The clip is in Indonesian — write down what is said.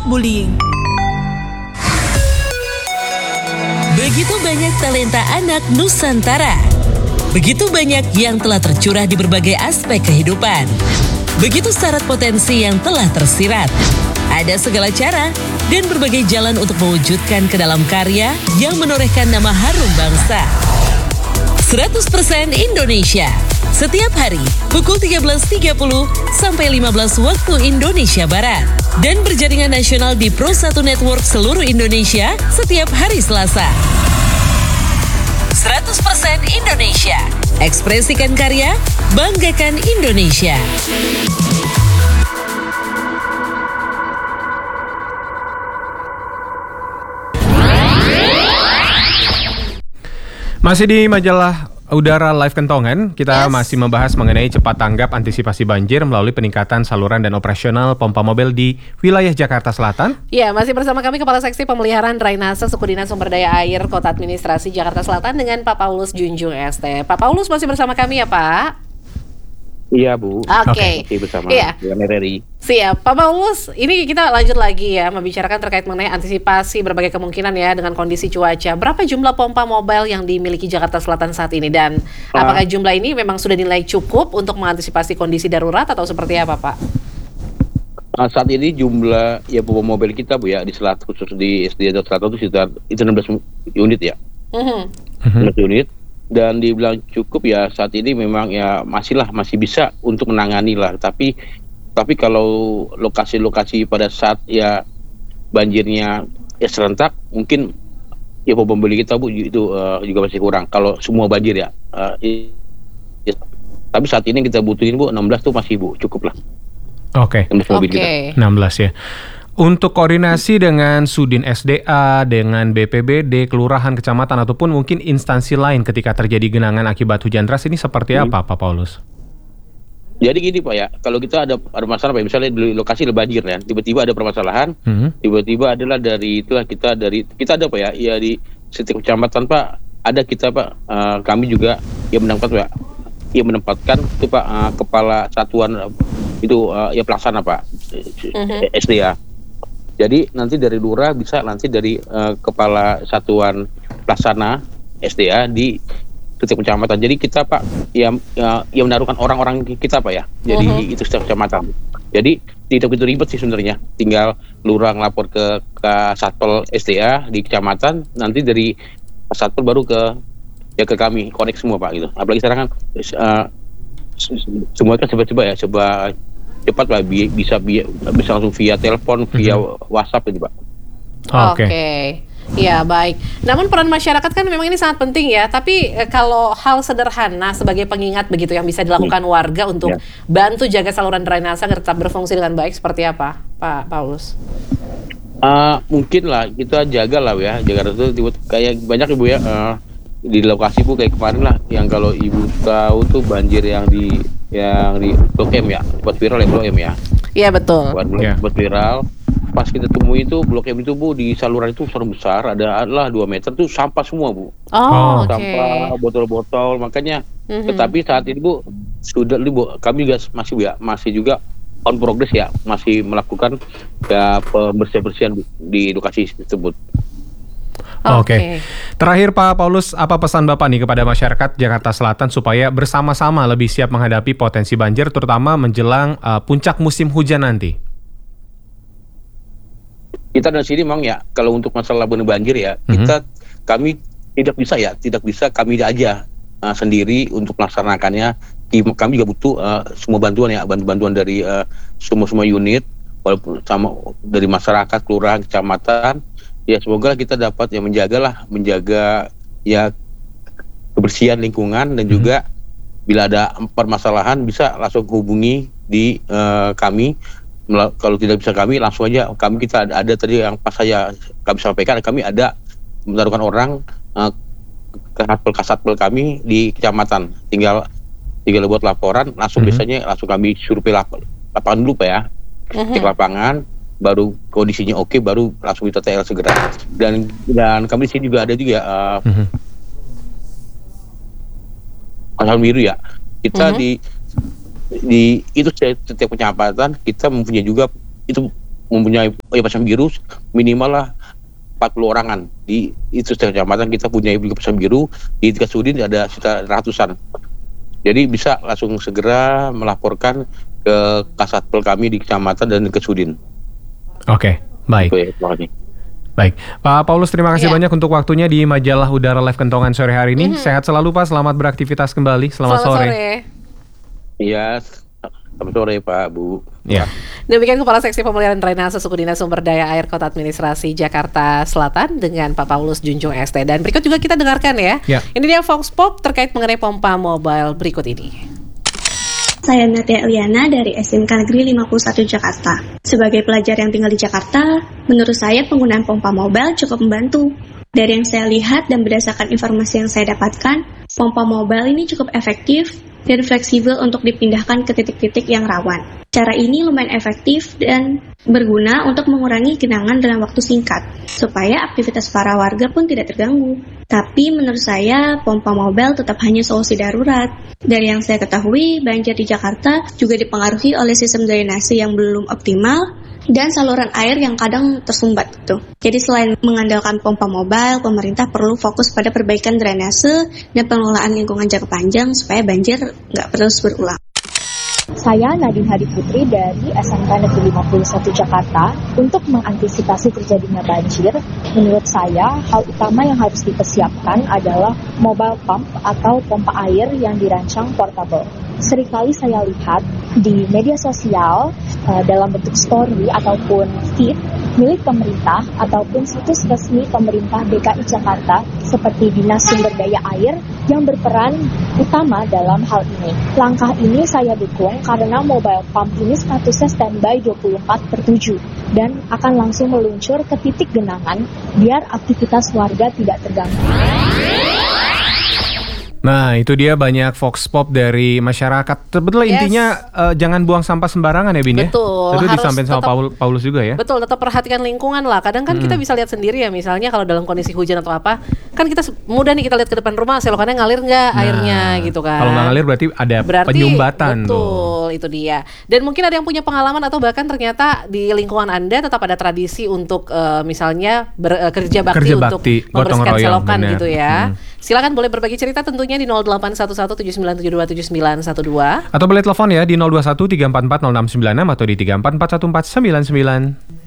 bullying. Begitu banyak talenta anak Nusantara. Begitu banyak yang telah tercurah di berbagai aspek kehidupan. Begitu syarat potensi yang telah tersirat. Ada segala cara dan berbagai jalan untuk mewujudkan ke dalam karya yang menorehkan nama harum bangsa. 100% Indonesia. Setiap hari pukul 13.30 sampai 15 waktu Indonesia Barat. Dan berjaringan nasional di Pro1 Network seluruh Indonesia setiap hari Selasa. 100% Indonesia. Ekspresikan karya, banggakan Indonesia. Masih di majalah Udara Live Kentongan, kita masih membahas mengenai cepat tanggap antisipasi banjir melalui peningkatan saluran dan operasional pompa mobil di wilayah Jakarta Selatan. Ya, masih bersama kami Kepala Seksi Pemeliharaan Drainase Suku Dinas Sumber Daya Air Kota Administrasi Jakarta Selatan dengan Pak Paulus Junjung ST. Pak Paulus masih bersama kami ya Pak? Iya Bu. Oke. Masih bersama Iya. RRI. Siap, Pak Paulus. Ini kita lanjut lagi ya, membicarakan terkait mengenai antisipasi berbagai kemungkinan ya dengan kondisi cuaca. Berapa jumlah pompa mobile yang dimiliki Jakarta Selatan saat ini dan apakah jumlah ini memang sudah dinilai cukup untuk mengantisipasi kondisi darurat atau seperti apa, Pak? Saat ini jumlah pompa mobil kita Bu ya di Selatan, khusus di SD Selatan itu sekitar 16 unit ya. 16 unit. Dan dibilang cukup ya saat ini memang ya masih bisa untuk menangani lah. Tapi kalau lokasi-lokasi pada saat ya banjirnya ya serentak, mungkin ya pompa mobil kita Bu itu juga masih kurang. Kalau semua banjir ya. Tapi saat ini kita butuhin Bu 16 tuh masih Bu cukup lah. Oke. 16 mobil kita. 16 ya. Untuk koordinasi dengan Sudin SDA, dengan BPBD, kelurahan, kecamatan, ataupun mungkin instansi lain ketika terjadi genangan akibat hujan deras ini seperti apa, Pak Paulus? Jadi gini Pak ya, kalau kita ada masalah Pak, misalnya di lokasi ada banjir ya, tiba-tiba ada permasalahan, tiba-tiba adalah dari itulah kita ada Pak ya di setiap kecamatan Pak, ada kita Pak, kami juga yang menempatkan itu Pak kepala satuan itu ya pelaksana Pak, SDA. Jadi nanti dari lurah bisa nanti dari kepala satuan pelaksana SDA di setiap kecamatan. Jadi kita Pak yang menaruhkan orang-orang kita Pak ya. Jadi itu setiap kecamatan. Jadi tidak begitu ribet sih sebenarnya. Tinggal lurah ngelapor ke Satpol SDA di kecamatan, nanti dari Satpol baru ke kami, connect semua Pak gitu. Apalagi sekarang kan semua kan coba cepat Pak, bisa langsung via telepon, via WhatsApp gitu Pak. Oke. Ya baik. Namun peran masyarakat kan memang ini sangat penting ya. Tapi kalau hal sederhana sebagai pengingat begitu yang bisa dilakukan warga untuk bantu jaga saluran drainase agar tetap berfungsi dengan baik seperti apa, Pak Paulus? Mungkin lah kita jaga lah ya, jaga itu kayak banyak Ibu ya di lokasi Bu kayak kemarin lah yang kalau Ibu tahu tuh banjir yang di Blok M ya, buat viral ya Blok M ya. Iya betul. Buat viral. Pas kita temui itu Blok M itu Bu di saluran itu besar, adalah 2 meter tuh sampah semua Bu. Sampah, botol-botol, makanya. Tetapi saat ini Bu sudah Bu, kami juga masih juga on progress ya, masih melakukan ya pembersihan di lokasi tersebut. Oke. Terakhir Pak Paulus, apa pesan Bapak nih kepada masyarakat Jakarta Selatan supaya bersama-sama lebih siap menghadapi potensi banjir terutama menjelang puncak musim hujan nanti? Kita dari sini memang ya kalau untuk masalah banjir ya, kami tidak bisa kami aja sendiri untuk melaksanakannya. Kami juga butuh semua bantuan dari semua unit, walaupun sama dari masyarakat, kelurahan, kecamatan. Ya semoga kita dapat ya menjaga ya kebersihan lingkungan dan juga bila ada permasalahan bisa langsung hubungi di kami. Kalau tidak bisa kami langsung aja kita ada tadi yang pas kami sampaikan, kami ada menaruhkan orang ke Satpol kami di kecamatan, tinggal buat laporan langsung biasanya langsung kami survei lapangan dulu Pak ya, cek lapangan, baru kondisinya oke, baru langsung kita TL segera. Dan kami di sini juga ada juga Pasal Biru ya. Kita di itu setiap kecamatan kita mempunyai juga itu mempunyai pasang biru minimal lah 40 orangan. Di itu setiap kecamatan kita punya pasang biru, di tingkat Sudin ada sekitar ratusan. Jadi bisa langsung segera melaporkan ke Kasatpol kami di kecamatan dan ke Sudin. Oke, baik. Baik, Pak Paulus, terima kasih banyak untuk waktunya di Majalah Udara Live Kentongan sore hari ini. Sehat selalu Pak, selamat beraktivitas kembali. Selamat sore. Iya, selamat sore Pak, Bu. Ya. Demikian Kepala Seksi Pemeliharaan Drainase Suku Dinas Sumber Daya Air Kota Administrasi Jakarta Selatan dengan Pak Paulus Junjung ST. Dan berikut juga kita dengarkan ya. Ini dia Vox Pop terkait mengenai pompa mobile berikut ini. Saya Natia Eliana dari SMK Negeri 51 Jakarta. Sebagai pelajar yang tinggal di Jakarta, menurut saya penggunaan pompa mobile cukup membantu. Dari yang saya lihat dan berdasarkan informasi yang saya dapatkan, pompa mobile ini cukup efektif dan fleksibel untuk dipindahkan ke titik-titik yang rawan. Cara ini lumayan efektif dan berguna untuk mengurangi genangan dalam waktu singkat, supaya aktivitas para warga pun tidak terganggu. Tapi menurut saya, pompa mobile tetap hanya solusi darurat. Dari yang saya ketahui, banjir di Jakarta juga dipengaruhi oleh sistem drainase yang belum optimal dan saluran air yang kadang tersumbat gitu. Jadi selain mengandalkan pompa mobile, pemerintah perlu fokus pada perbaikan drainase dan pengelolaan lingkungan jangka panjang supaya banjir nggak terus berulang. Saya Nadine Hadi Putri dari SMK Negeri 51 Jakarta. Untuk mengantisipasi terjadinya banjir, menurut saya hal utama yang harus dipersiapkan adalah mobile pump atau pompa air yang dirancang portable. Seringkali saya lihat di media sosial dalam bentuk story ataupun feed milik pemerintah ataupun situs resmi pemerintah DKI Jakarta seperti Dinas Sumber Daya Air yang berperan utama dalam hal ini. Langkah ini saya dukung karena mobile pump ini statusnya standby 24/7 dan akan langsung meluncur ke titik genangan biar aktivitas warga tidak terganggu. Nah, itu dia banyak vox pop dari masyarakat. Sebetulnya intinya jangan buang sampah sembarangan ya, Bin. Betul. Itu disampaikan sama Paulus juga ya. Betul, tetap perhatikan lingkungan lah. Kadang kan kita bisa lihat sendiri ya, misalnya kalau dalam kondisi hujan atau apa, kan kita mudah nih kita lihat ke depan rumah, selokannya ngalir nggak airnya gitu kan. Kalau nggak ngalir berarti penyumbatan. Betul, itu dia. Dan mungkin ada yang punya pengalaman atau bahkan ternyata di lingkungan Anda tetap ada tradisi untuk misalnya kerja bakti untuk membersihkan selokan gitu ya. Silakan boleh berbagi cerita tentunya di 081179727912 atau boleh telepon ya di 021 344 0696 atau di 344 1499.